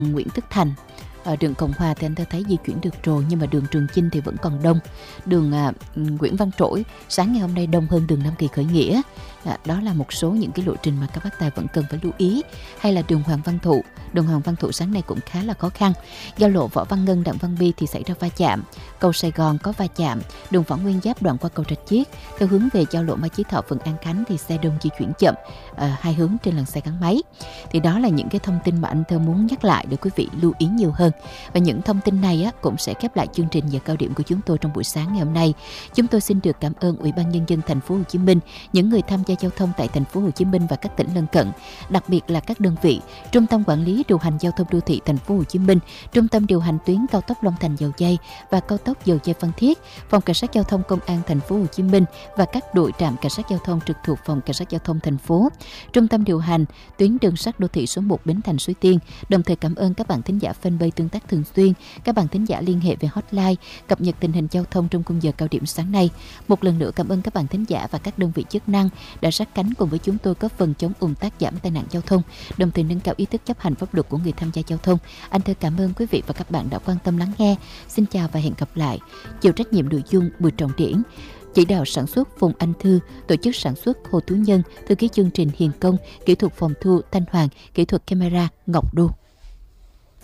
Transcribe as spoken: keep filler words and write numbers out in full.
Nguyễn Tất Thành, ở đường Cộng Hòa thì anh ta thấy di chuyển được rồi, nhưng mà đường Trường Chinh thì vẫn còn đông. Đường à, Nguyễn Văn Trỗi sáng ngày hôm nay đông hơn đường Nam Kỳ Khởi Nghĩa. À, đó là một số những cái lộ trình mà các bác tài vẫn cần phải lưu ý. Hay là đường Hoàng Văn Thụ, đường Hoàng Văn Thụ sáng nay cũng khá là khó khăn. Giao lộ Võ Văn Ngân, Đặng Văn Bi thì xảy ra va chạm. Cầu Sài Gòn có va chạm. Đường Võ Nguyên Giáp đoạn qua cầu Rạch Chiếc theo hướng về giao lộ Mai Chí Thọ, phường An Khánh thì xe đông di chuyển chậm, à, hai hướng trên làn xe gắn máy. Thì đó là những cái thông tin mà anh Thơ muốn nhắc lại để quý vị lưu ý nhiều hơn. Và những thông tin này á, cũng sẽ khép lại chương trình giờ cao điểm của chúng tôi trong buổi sáng ngày hôm nay. Chúng tôi xin được cảm ơn Ủy ban Nhân dân thành phố Hồ Chí Minh, những người tham gia giao thông tại thành phố Hồ Chí Minh và các tỉnh lân cận, đặc biệt là các đơn vị Trung tâm Quản lý điều hành giao thông đô thị thành phố Hồ Chí Minh, Trung tâm điều hành tuyến cao tốc Long Thành Dầu Giây và cao tốc Dầu Giây Phan Thiết, Phòng Cảnh sát giao thông Công an thành phố Hồ Chí Minh và các đội trạm cảnh sát giao thông trực thuộc Phòng Cảnh sát giao thông thành phố, Trung tâm điều hành tuyến đường sắt đô thị số một Bến Thành Suối Tiên. Đồng thời cảm ơn các bạn thính giả fanpage tương tác thường xuyên, các bạn thính giả liên hệ về hotline cập nhật tình hình giao thông trong khung giờ cao điểm sáng nay. Một lần nữa cảm ơn các bạn thính giả và các đơn vị chức năng đã sát cánh cùng với chúng tôi góp phần chống ùn tắc, giảm tai nạn giao thông, đồng thời nâng cao ý thức chấp hành pháp luật của người tham gia giao thông. Anh Thơ cảm ơn quý vị và các bạn đã quan tâm lắng nghe. Xin chào và hẹn gặp lại. Chịu trách nhiệm nội dung Bùi Trọng Điển, chỉ đạo sản xuất Phùng Anh Thư, tổ chức sản xuất Hồ Tú Nhân, thư ký chương trình Hiền Công, kỹ thuật phòng thu Thanh Hoàng, kỹ thuật camera Ngọc Đô.